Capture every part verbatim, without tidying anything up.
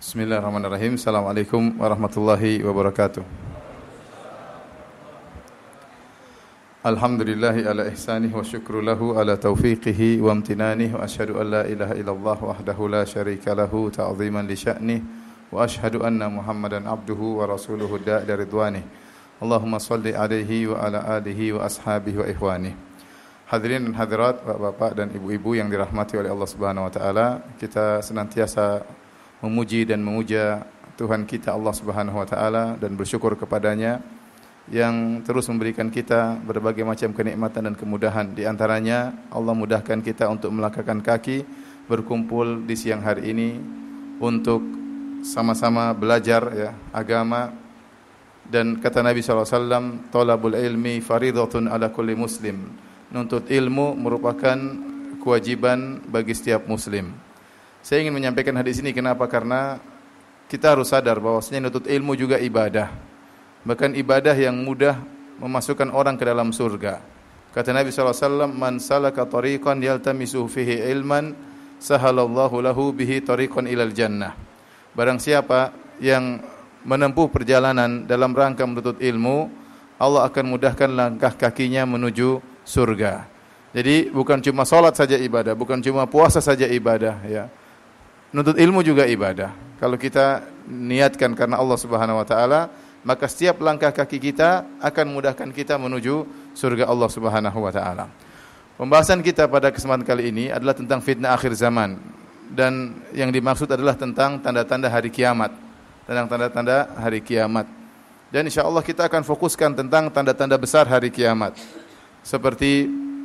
Bismillahirrahmanirrahim. Assalamualaikum warahmatullahi wabarakatuh. Alhamdulillahi ala ihsanih wa syukru lahu ala taufiqihi wa amtinanih wa ashhadu an la ilaha illallah wahdahu la syarika lahu ta'ziman li sya'nih wa ashhadu anna Muhammadan abduhu wa rasuluhu da'i ridwanih. Allahumma salli alaihi wa ala alihi wa ashabihi wa ikhwanih. Hadirin dan hadirat, bapak-bapak dan ibu-ibu yang dirahmati oleh Allah Subhanahu wa taala, kita senantiasa memuji dan memuja Tuhan kita Allah Subhanahu wa taala dan bersyukur kepadanya yang terus memberikan kita berbagai macam kenikmatan dan kemudahan. Di antaranya Allah mudahkan kita untuk melangkahkan kaki berkumpul di siang hari ini untuk sama-sama belajar ya agama. Dan kata Nabi sallallahu alaihi wasallam, "Thalabul ilmi faridatun ala kulli muslim." Menuntut ilmu merupakan kewajiban bagi setiap muslim. Saya ingin menyampaikan hadis ini kenapa? Karena kita harus sadar bahwasanya menuntut ilmu juga ibadah. Bahkan ibadah yang mudah memasukkan orang ke dalam surga. Kata Nabi sallallahu alaihi wasallam, "Man salaka tariqan yaltamisu fihi ilman, sahalallahu lahu bihi tariqan ilal jannah." Barang siapa yang menempuh perjalanan dalam rangka menuntut ilmu, Allah akan mudahkan langkah kakinya menuju surga. Jadi bukan cuma salat saja ibadah, bukan cuma puasa saja ibadah ya. Menuntut ilmu juga ibadah. Kalau kita niatkan karena Allah Subhanahu wa taala, maka setiap langkah kaki kita akan memudahkan kita menuju surga Allah Subhanahu wa taala. Pembahasan kita pada kesempatan kali ini adalah tentang fitnah akhir zaman, dan yang dimaksud adalah tentang tanda-tanda hari kiamat. Tentang tanda-tanda hari kiamat. Dan insyaallah kita akan fokuskan tentang tanda-tanda besar hari kiamat. Seperti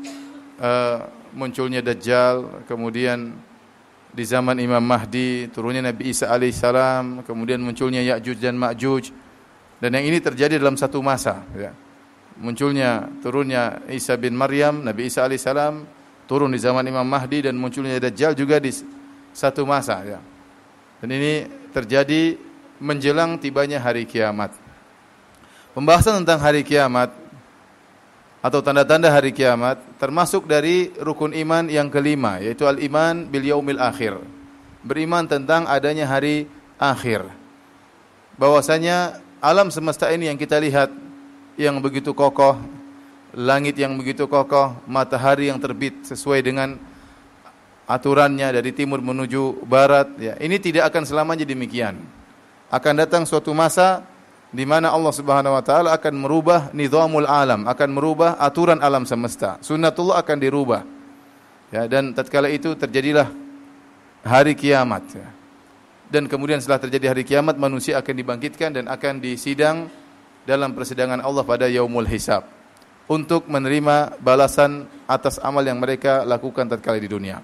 uh, munculnya Dajjal, kemudian di zaman Imam Mahdi, turunnya Nabi Isa alaihissalam, kemudian munculnya Ya'juj dan Ma'juj. Dan yang ini terjadi dalam satu masa. Ya. Munculnya, turunnya Isa bin Maryam, Nabi Isa alaihissalam, turun di zaman Imam Mahdi, dan munculnya Dajjal juga di satu masa. Ya. Dan ini terjadi menjelang tibanya hari kiamat. Pembahasan tentang hari kiamat atau tanda-tanda hari kiamat termasuk dari rukun iman yang kelima, yaitu al-iman bil yaumil akhir. Beriman tentang adanya hari akhir. Bahwasanya alam semesta ini yang kita lihat yang begitu kokoh, langit yang begitu kokoh, matahari yang terbit sesuai dengan aturannya dari timur menuju barat ya. Ini tidak akan selamanya demikian. Akan datang suatu masa di mana Allah Subhanahu wa taala akan merubah nizamul alam, akan merubah aturan alam semesta. Sunnatullah akan dirubah. Ya, dan tatkala itu terjadilah hari kiamat ya. Dan kemudian setelah terjadi hari kiamat, manusia akan dibangkitkan dan akan disidang dalam persidangan Allah pada yaumul hisab untuk menerima balasan atas amal yang mereka lakukan tatkala di dunia.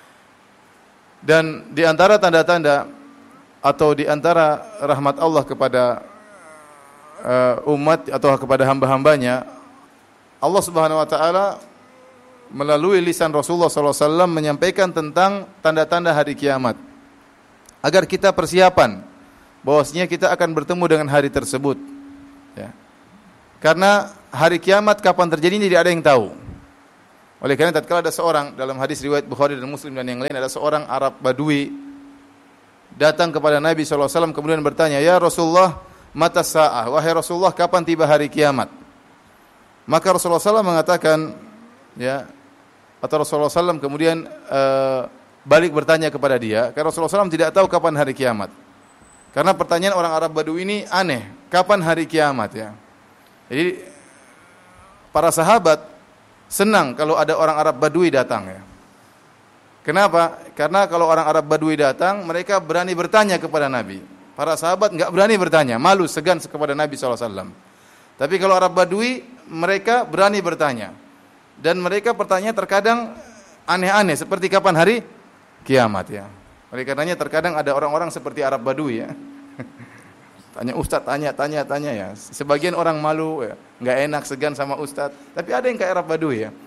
Dan di antara tanda-tanda atau di antara rahmat Allah kepada Uh, umat atau kepada hamba-hambanya, Allah Subhanahu wa taala melalui lisan Rasulullah sallallahu alaihi wasallam menyampaikan tentang tanda-tanda hari kiamat agar kita persiapan bahwasanya kita akan bertemu dengan hari tersebut ya. Karena hari kiamat kapan terjadi tidak ada yang tahu. Oleh karena tatkala ada seorang, dalam hadis riwayat Bukhari dan Muslim dan yang lain, ada seorang Arab Badui datang kepada Nabi sallallahu alaihi wasallam kemudian bertanya, "Ya Rasulullah, mata sa'ah, wahai Rasulullah, kapan tiba hari kiamat?" Maka Rasulullah sallallahu alaihi wasallam mengatakan, ya, atau Rasulullah sallallahu alaihi wasallam kemudian uh, balik bertanya kepada dia, karena Rasulullah sallallahu alaihi wasallam tidak tahu kapan hari kiamat. Karena pertanyaan orang Arab Badui ini aneh, kapan hari kiamat ya? Jadi para sahabat senang kalau ada orang Arab Badui datang ya. Kenapa? Karena kalau orang Arab Badui datang, mereka berani bertanya kepada Nabi. Para sahabat enggak berani bertanya, malu, segan kepada Nabi sallallahu alaihi wasallam. Tapi kalau Arab Badui, mereka berani bertanya. Dan mereka pertanyaan terkadang aneh-aneh, seperti kapan hari kiamat ya. Oleh karenanya terkadang ada orang-orang seperti Arab Badui ya. Tanya ustaz, tanya, tanya, tanya ya. Sebagian orang malu ya, enggak enak, segan sama ustaz. Tapi ada yang kayak Arab Badui ya.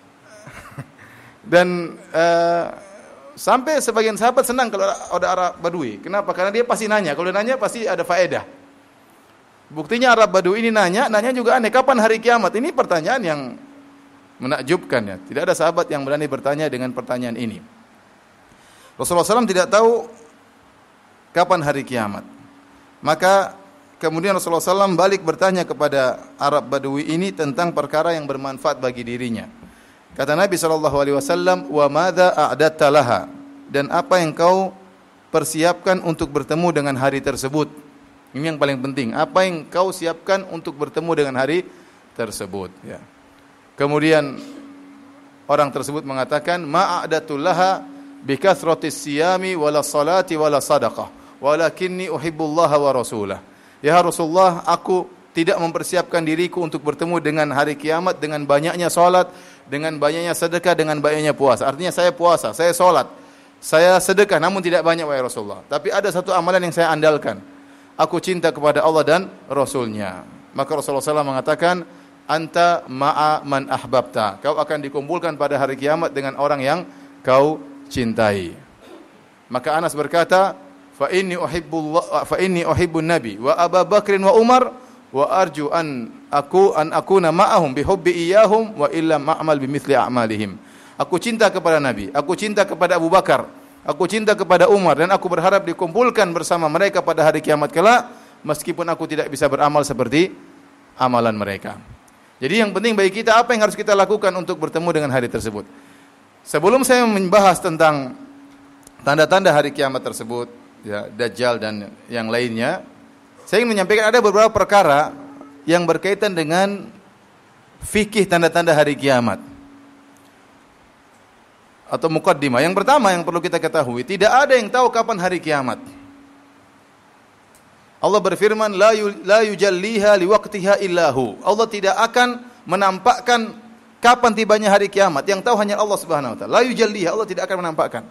Dan uh, sampai sebagian sahabat senang kalau ada Arab Badui. Kenapa? Karena dia pasti nanya. Kalau dia nanya pasti ada faedah. Buktinya Arab Badui ini nanya, nanya juga aneh. Kapan hari kiamat? Ini pertanyaan yang menakjubkan ya. Tidak ada sahabat yang berani bertanya dengan pertanyaan ini. Rasulullah sallallahu alaihi wasallam tidak tahu kapan hari kiamat. Maka kemudian Rasulullah shallallahu alaihi wasallam balik bertanya kepada Arab Badui ini tentang perkara yang bermanfaat bagi dirinya. Kata Nabi shallallahu alaihi wasallam, "Wa madza a'datta laha?" Dan apa yang kau persiapkan untuk bertemu dengan hari tersebut? Ini yang paling penting. Apa yang kau siapkan untuk bertemu dengan hari tersebut? Ya. Kemudian orang tersebut mengatakan, "Ma'adatul laha bi kathratis siyami wala salati wala sadaqah, walakinni uhibbullaha wa rasulah." Ya Rasulullah, aku tidak mempersiapkan diriku untuk bertemu dengan hari kiamat dengan banyaknya salat, dengan banyaknya sedekah, dengan banyaknya puasa. Artinya saya puasa, saya salat, saya sedekah, namun tidak banyak wahai Rasulullah. Tapi ada satu amalan yang saya andalkan. Aku cinta kepada Allah dan Rasulnya. Maka Rasulullah shallallahu alaihi wasallam mengatakan, anta ma'a man ahbabta. Kau akan dikumpulkan pada hari kiamat dengan orang yang kau cintai. Maka Anas berkata, fa inni uhibbullah fa inni uhibbun nabi wa Abu Bakr wa Umar wa arju an aku an akuna ma'ahum bi hubbi iyyahum wa illa ma'mal bimithli a'malihim. Aku cinta kepada Nabi, aku cinta kepada Abu Bakar, aku cinta kepada Umar, dan aku berharap dikumpulkan bersama mereka pada hari kiamat kelak meskipun aku tidak bisa beramal seperti amalan mereka. Jadi yang penting bagi kita apa yang harus kita lakukan untuk bertemu dengan hari tersebut. Sebelum saya membahas tentang tanda-tanda hari kiamat tersebut, ya, Dajjal dan yang lainnya, saya ingin menyampaikan ada beberapa perkara yang berkaitan dengan fikih tanda-tanda hari kiamat atau muqaddimah. Yang pertama yang perlu kita ketahui, tidak ada yang tahu kapan hari kiamat. Allah berfirman, la yu, la yujalliha liwaqtiha illahu. Allah tidak akan menampakkan kapan tibanya hari kiamat. Yang tahu hanya Allah Subhanahu wa taala. La yujalliha, Allah tidak akan menampakkan.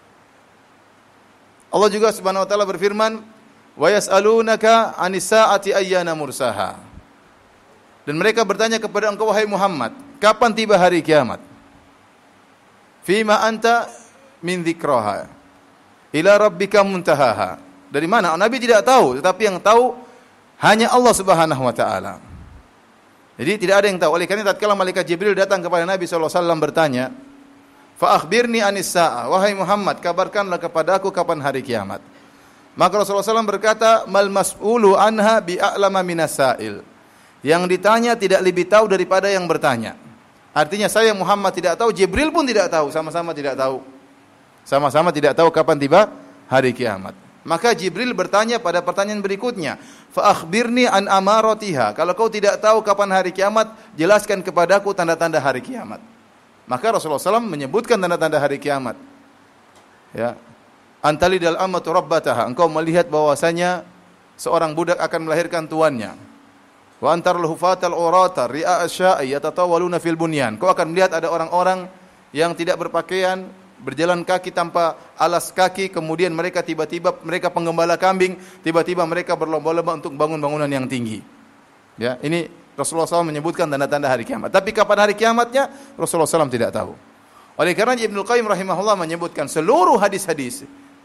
Allah juga Subhanahu wa taala berfirman, wa yas'alunaka 'anis sa'ati ayyana mursaha. Dan mereka bertanya kepada engkau wahai Muhammad, kapan tiba hari kiamat? Fima anta min dzikraha ila rabbika muntahaha. Dari mana? Nabi tidak tahu, tetapi yang tahu hanya Allah Subhanahu wa taala. Jadi tidak ada yang tahu. Oleh karena tatkala malaikat Jibril datang kepada Nabi sallallahu alaihi wasallam bertanya, "Fa akhbirni anis saa'ah." Wahai Muhammad, kabarkanlah kepada aku kapan hari kiamat. Maka Rasulullah sallallahu alaihi wasallam berkata, "Mal mas'ulu anha bi'a'lama minas sa'il." Yang ditanya tidak lebih tahu daripada yang bertanya. Artinya saya Muhammad tidak tahu, Jibril pun tidak tahu, sama-sama tidak tahu. Sama-sama tidak tahu kapan tiba hari kiamat. Maka Jibril bertanya pada pertanyaan berikutnya, fa akhbirni an amaratiha. Kalau kau tidak tahu kapan hari kiamat, jelaskan kepadaku tanda-tanda hari kiamat. Maka Rasulullah sallallahu alaihi wasallam menyebutkan tanda-tanda hari kiamat. Ya. Antalidal amatu rabbataha. Engkau melihat bahwasanya seorang budak akan melahirkan tuannya. Wa antarul hufatal urata ri'a asya'i yatatawaluna fil bunyan. Kau akan melihat ada orang-orang yang tidak berpakaian, berjalan kaki tanpa alas kaki, kemudian mereka tiba-tiba mereka penggembala kambing, tiba-tiba mereka berlomba-lomba untuk bangun bangunan yang tinggi. Ya, ini Rasulullah shallallahu alaihi wasallam menyebutkan tanda-tanda hari kiamat. Tapi kapan hari kiamatnya? Rasulullah shallallahu alaihi wasallam tidak tahu. Oleh karena Ibnu Qayyim rahimahullah menyebutkan seluruh hadis-hadis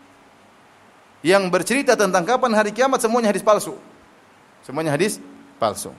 yang bercerita tentang kapan hari kiamat semuanya hadis palsu. Semuanya hadis palsu.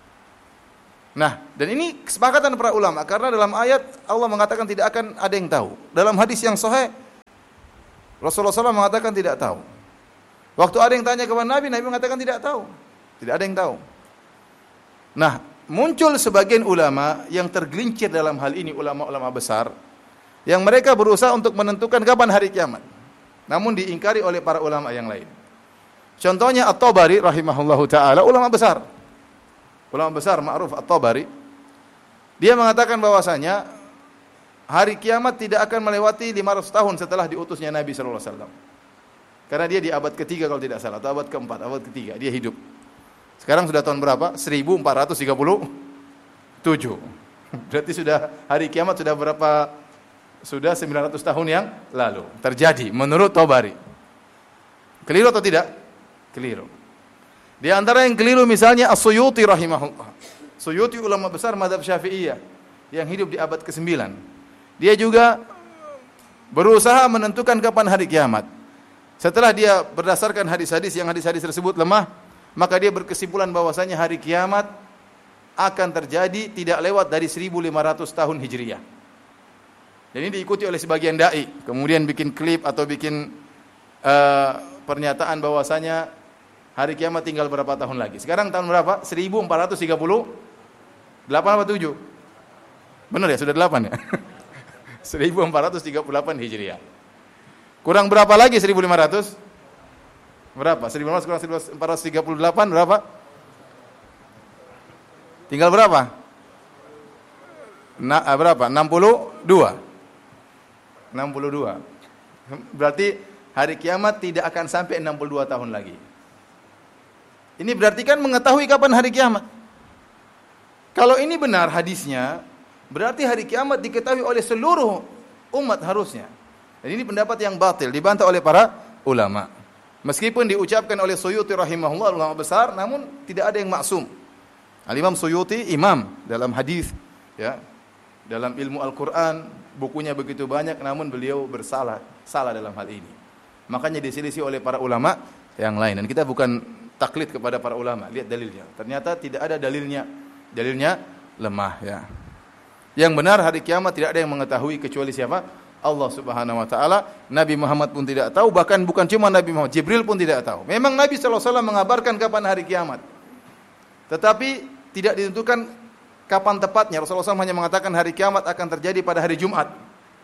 Nah, dan ini kesepakatan para ulama karena dalam ayat Allah mengatakan tidak akan ada yang tahu. Dalam hadis yang sahih Rasulullah shallallahu alaihi wasallam mengatakan tidak tahu. Waktu ada yang tanya kepada Nabi, Nabi mengatakan tidak tahu. Tidak ada yang tahu. Nah, muncul sebagian ulama yang tergelincir dalam hal ini, ulama-ulama besar yang mereka berusaha untuk menentukan kapan hari kiamat. Namun diingkari oleh para ulama yang lain. Contohnya At-Tabari rahimahullahu taala, ulama besar. Ulama besar ma'ruf At-Tabari, dia mengatakan bahwasanya hari kiamat tidak akan melewati lima ratus tahun setelah diutusnya Nabi sallallahu alaihi wasallam. Karena dia di abad ketiga kalau tidak salah, atau abad keempat, abad ketiga dia hidup. Sekarang sudah tahun berapa? seribu empat ratus tiga puluh tujuh. Berarti sudah hari kiamat sudah berapa? Sudah sembilan ratus tahun yang lalu terjadi menurut Tabari. Keliru atau tidak? Keliru. Di antara yang keliru misalnya As-Suyuti rahimahullah. Suyuti ulama besar mazhab Syafi'iyah yang hidup di abad kesembilan. Dia juga berusaha menentukan kapan hari kiamat. Setelah dia berdasarkan hadis-hadis yang hadis-hadis tersebut lemah, maka dia berkesimpulan bahwasanya hari kiamat akan terjadi tidak lewat dari seribu lima ratus tahun Hijriyah. Dan ini diikuti oleh sebagian dai, kemudian bikin klip atau bikin uh, pernyataan bahwasanya hari kiamat tinggal berapa tahun lagi. Sekarang tahun berapa? seribu empat ratus tiga puluh delapan atau tujuh? Benar ya, sudah delapan ya? seribu empat ratus tiga puluh delapan Hijriah. Kurang berapa lagi seribu lima ratus? Berapa? seribu lima ratus kurang seribu empat ratus tiga puluh delapan berapa? Tinggal berapa? Na, berapa? enam puluh dua. enam puluh dua. Berarti hari kiamat tidak akan sampai enam puluh dua tahun lagi. Ini berarti kan mengetahui kapan hari kiamat. Kalau ini benar hadisnya, berarti hari kiamat diketahui oleh seluruh umat harusnya. Dan ini pendapat yang batil, dibantah oleh para ulama. Meskipun diucapkan oleh Suyuti rahimahullah, ulama besar, namun tidak ada yang maksum. Al-Imam Suyuti imam dalam hadis, ya, dalam ilmu Al-Quran, bukunya begitu banyak, namun beliau bersalah, salah dalam hal ini. Makanya diselisih oleh para ulama yang lain. Dan kita bukan taklid kepada para ulama, lihat dalilnya. Ternyata tidak ada dalilnya, dalilnya lemah. Ya. Yang benar hari kiamat tidak ada yang mengetahui kecuali siapa? Allah Subhanahu Wa Taala. Nabi Muhammad pun tidak tahu, bahkan bukan cuma Nabi Muhammad, Jibril pun tidak tahu. Memang Nabi Sallallahu Alaihi Wasallam mengabarkan kapan hari kiamat, tetapi tidak ditentukan kapan tepatnya. Rasulullah shallallahu alaihi wasallam hanya mengatakan hari kiamat akan terjadi pada hari Jumat.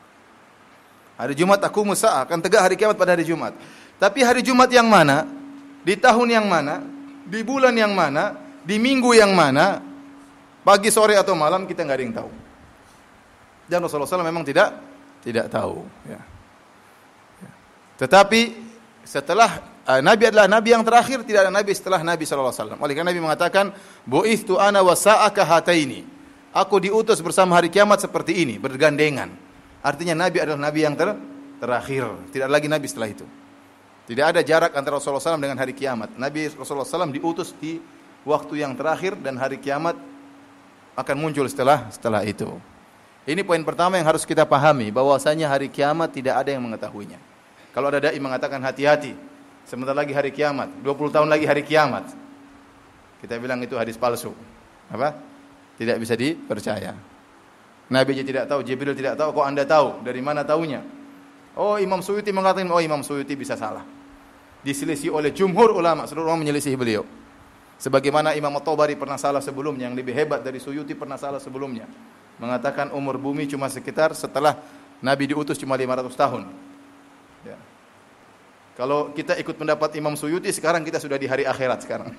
Hari Jumat taqumus saah, akan tegak hari kiamat pada hari Jumat. Tapi hari Jumat yang mana? Di tahun yang mana? Di bulan yang mana? Di minggu yang mana? Pagi, sore atau malam, kita nggak ada yang tahu. Dan Rasulullah shallallahu alaihi wasallam memang tidak tidak tahu. Ya. Ya. Tetapi setelah uh, Nabi adalah Nabi yang terakhir, tidak ada Nabi setelah Nabi shallallahu alaihi wasallam. Oleh karena Nabi mengatakan, bu'ithtu ana wa sa'aka hataini. Aku diutus bersama hari kiamat seperti ini, bergandengan. Artinya Nabi adalah Nabi yang ter terakhir. Tidak ada lagi Nabi setelah itu. Tidak ada jarak antara Rasulullah shallallahu alaihi wasallam dengan hari kiamat. Nabi Rasulullah shallallahu alaihi wasallam diutus di waktu yang terakhir dan hari kiamat akan muncul setelah setelah itu. Ini poin pertama yang harus kita pahami, bahwasanya hari kiamat tidak ada yang mengetahuinya. Kalau ada dai mengatakan hati-hati, sebentar lagi hari kiamat, dua puluh tahun lagi hari kiamat, kita bilang itu hadis palsu. Apa? Tidak bisa dipercaya. Nabi aja tidak tahu, Jibril tidak tahu, kok Anda tahu? Dari mana tahunya? Oh, Imam Suyuti mengatakan, oh Imam Suyuti bisa salah. Diselisih oleh jumhur ulama, seluruh orang menyelisih beliau. Sebagaimana Imam At-Tabari pernah salah sebelumnya, yang lebih hebat dari Suyuti pernah salah sebelumnya. Mengatakan umur bumi cuma sekitar setelah Nabi diutus cuma lima ratus tahun. Ya. Kalau kita ikut pendapat Imam Suyuti, sekarang kita sudah di hari akhirat sekarang.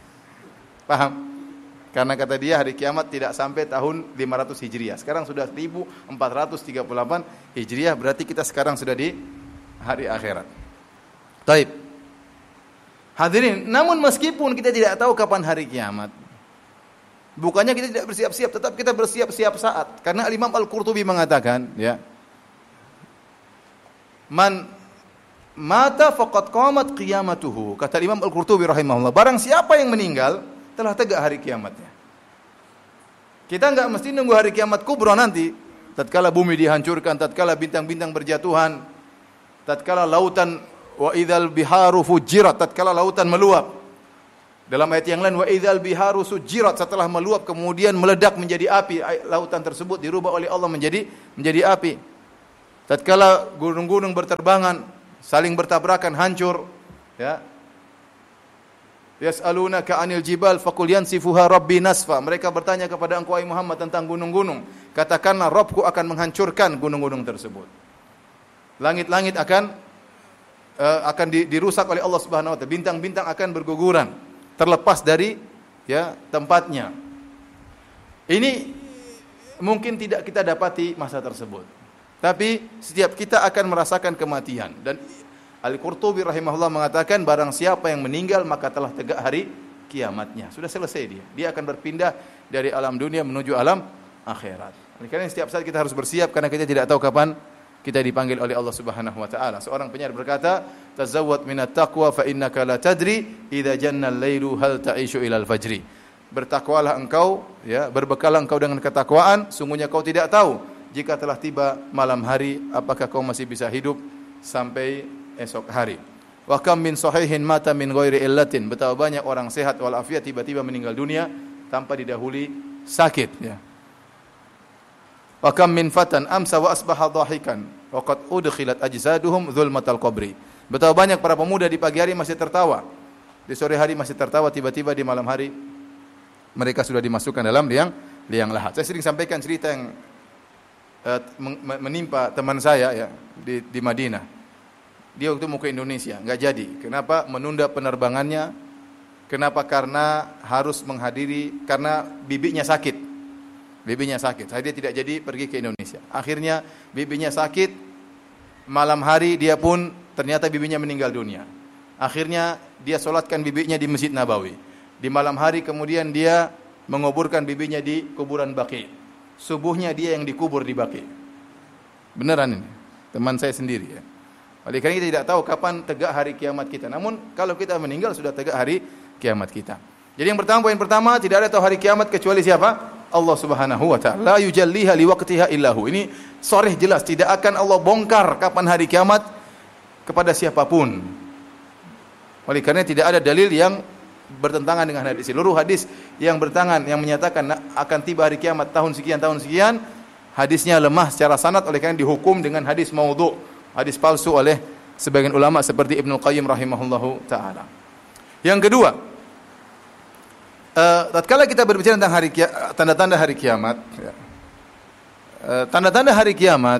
Paham? Karena kata dia hari kiamat tidak sampai tahun lima ratus Hijriah. Sekarang sudah seribu empat ratus tiga puluh delapan Hijriah, berarti kita sekarang sudah di hari akhirat. Taib. Hadirin, namun meskipun kita tidak tahu kapan hari kiamat, bukannya kita tidak bersiap-siap, tetap kita bersiap-siap saat. Karena Imam Al-Qurtubi mengatakan, ya, man mata faqad qamat qiyamatuhu. Kata Imam Al-Qurtubi rahimahullah, barang siapa yang meninggal, telah tegak hari kiamatnya. Kita enggak mesti nunggu hari kiamat kubra nanti, tatkala bumi dihancurkan, tatkala bintang-bintang berjatuhan, tatkala lautan wa idzal biharu fujirat, tatkala lautan meluap. Dalam ayat yang lain, wa idzal biharu sujirat, setelah meluap kemudian meledak menjadi api, lautan tersebut dirubah oleh Allah menjadi menjadi api. Tatkala gunung-gunung berterbangan, saling bertabrakan, hancur, ya. Yas'alunaka 'anil jibal faqul yansifuha rabbi nasfa. Mereka bertanya kepada engkau wahai Muhammad tentang gunung-gunung. Katakanlah, Rabbku akan menghancurkan gunung-gunung tersebut. Langit-langit akan uh, akan dirusak oleh Allah Subhanahu wa taala. Bintang-bintang akan berguguran, terlepas dari ya tempatnya. Ini mungkin tidak kita dapati masa tersebut. Tapi setiap kita akan merasakan kematian. Dan Al-Qurtubi rahimahullah mengatakan, barang siapa yang meninggal maka telah tegak hari kiamatnya. Sudah selesai dia. Dia akan berpindah dari alam dunia menuju alam akhirat. Oleh karena setiap saat kita harus bersiap, karena kita tidak tahu kapan kita dipanggil oleh Allah Subhanahu wa taala. Seorang penyair berkata, "Tazawwad minat taqwa fa innaka la tadri idza janna al-lailu hal ta'ishu ila al-fajri." Bertakwalah engkau, ya, berbekalah engkau dengan ketakwaan, sungguhnya kau tidak tahu jika telah tiba malam hari apakah kau masih bisa hidup sampai esok hari. Wa kam min sahihin mata min ghairi illatin. Betapa banyak orang sehat walafiat tiba-tiba meninggal dunia tanpa didahului sakit, ya. Wa kam min fatan amsa wa asbaha dhahikan wa qad udkhilat ajsaduhum dzulmatal qabri. Betapa banyak para pemuda di pagi hari masih tertawa, di sore hari masih tertawa, tiba-tiba di malam hari mereka sudah dimasukkan dalam liang liang lahat. Saya sering sampaikan cerita yang uh, menimpa teman saya ya di, di Madinah. Dia waktu mau ke Indonesia, nggak jadi. Kenapa? Menunda penerbangannya. Kenapa? Karena harus menghadiri, karena bibinya sakit. Bibinya sakit. Saya dia tidak jadi pergi ke Indonesia. Akhirnya bibinya sakit. Malam hari dia pun ternyata bibinya meninggal dunia. Akhirnya dia solatkan bibinya di Masjid Nabawi. Di malam hari kemudian dia menguburkan bibinya di kuburan Baqi. Subuhnya dia yang dikubur di Baqi. Beneran ini, teman saya sendiri ya. Oleh karena kita tidak tahu kapan tegak hari kiamat kita. Namun kalau kita meninggal sudah tegak hari kiamat kita. Jadi yang pertama, poin pertama, tidak ada tahu hari kiamat kecuali siapa? Allah Subhanahu wa taala. La yujalliha liwaqtiha illahu. Ini sharih jelas, tidak akan Allah bongkar kapan hari kiamat kepada siapapun. Oleh karena tidak ada dalil yang bertentangan dengan hadis. Seluruh hadis yang bertentangan yang menyatakan akan tiba hari kiamat tahun sekian tahun sekian, hadisnya lemah secara sanad, oleh karena dihukum dengan hadis maudhu, hadis palsu oleh sebagian ulama seperti Ibnu Qayyim rahimahullahu taala. Yang kedua, uh, tatkala kita berbicara tentang hari kia, tanda-tanda hari kiamat, ya, uh, tanda-tanda hari kiamat,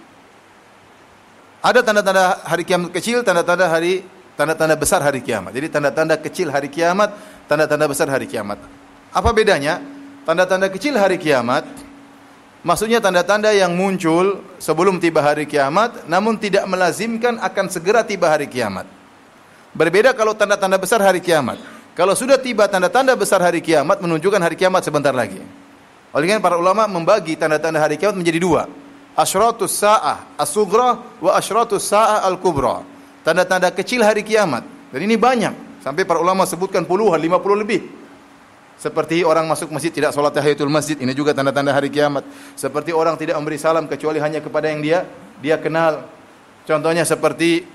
ada tanda-tanda hari kiamat kecil, tanda-tanda hari tanda-tanda besar hari kiamat. Jadi tanda-tanda kecil hari kiamat, tanda-tanda besar hari kiamat. Apa bedanya? Tanda-tanda kecil hari kiamat maksudnya tanda-tanda yang muncul sebelum tiba hari kiamat namun tidak melazimkan akan segera tiba hari kiamat. Berbeda kalau tanda-tanda besar hari kiamat. Kalau sudah tiba tanda-tanda besar hari kiamat menunjukkan hari kiamat sebentar lagi. Oleh karena para ulama membagi tanda-tanda hari kiamat menjadi dua. Asyratus sa'ah as-sughra wa asyratus sa'ah al-kubra. Tanda-tanda kecil hari kiamat. Dan ini banyak. Sampai para ulama sebutkan puluhan, lima puluh lebih. Seperti orang masuk masjid tidak salat tahiyatul masjid, ini juga tanda-tanda hari kiamat. Seperti orang tidak memberi salam kecuali hanya kepada yang dia dia kenal. Contohnya seperti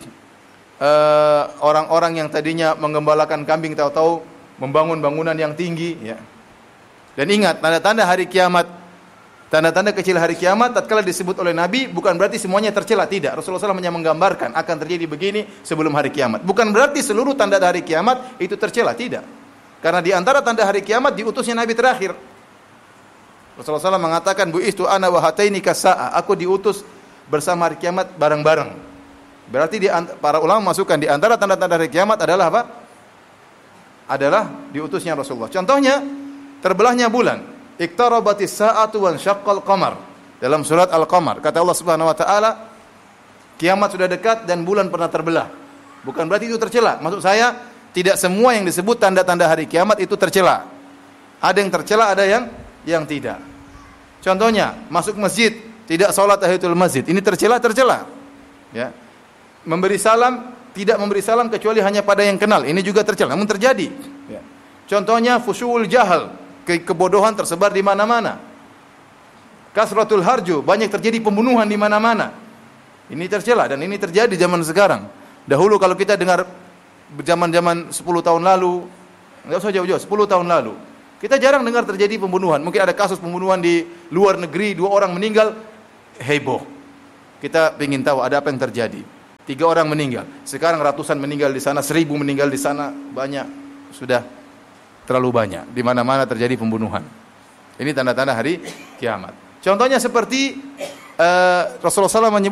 uh, orang-orang yang tadinya menggembalakan kambing tahu-tahu membangun bangunan yang tinggi ya. Dan ingat, tanda-tanda hari kiamat, tanda-tanda kecil hari kiamat tatkala disebut oleh Nabi bukan berarti semuanya tercela, tidak. Rasulullah shallallahu alaihi wasallam hanya menggambarkan akan terjadi begini sebelum hari kiamat. Bukan berarti seluruh tanda hari kiamat itu tercela, tidak. Karena di antara tanda hari kiamat diutusnya Nabi terakhir. Rasulullah shallallahu alaihi wasallam mengatakan, "Bu'istu ana wa hataini kasa'ah." Aku diutus bersama hari kiamat bareng-bareng. Berarti di para ulama masukkan di antara tanda-tanda hari kiamat adalah apa? Adalah diutusnya Rasulullah. Contohnya terbelahnya bulan. Iqtarabatis sa'atu wan syaqqal qamar. Dalam surat Al-Qamar kata Allah Subhanahu wa taala, kiamat sudah dekat dan bulan pernah terbelah. Bukan berarti itu tercela. Maksud saya, tidak semua yang disebut tanda-tanda hari kiamat itu tercela. Ada yang tercela, ada yang yang tidak. Contohnya, masuk masjid tidak salat tahiyatul masjid. Ini tercela, tercela. Ya. Memberi salam, tidak memberi salam kecuali hanya pada yang kenal. Ini juga tercela, namun terjadi. Ya. Contohnya fusyul jahal, ke kebodohan tersebar di mana-mana. Kasratul harju, banyak terjadi pembunuhan di mana-mana. Ini tercela dan ini terjadi zaman sekarang. Dahulu kalau kita dengar zaman-zaman sepuluh tahun lalu, enggak usah jauh-jauh, sepuluh tahun lalu, kita jarang dengar terjadi pembunuhan. Mungkin ada kasus pembunuhan di luar negeri, dua orang meninggal, heboh. Kita ingin tahu ada apa yang terjadi. Tiga orang meninggal. Sekarang ratusan meninggal di sana, seribu meninggal di sana, banyak. Sudah terlalu banyak. Di mana-mana terjadi pembunuhan. Ini tanda-tanda hari kiamat. Contohnya seperti uh, Rasulullah shallallahu alaihi wasallam menyebut